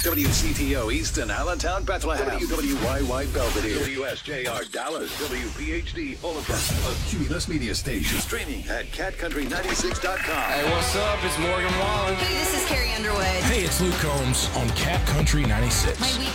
WCTO Easton, Allentown, Bethlehem. WYY Belvedere. WSJR Dallas. WPHD Holocaust. A Cumulus Media Station. Streaming at catcountry96.com. Hey, what's up? It's Morgan Wallen. Hey, this is Carrie Underwood. Hey, it's Luke Combs on Cat Country 96.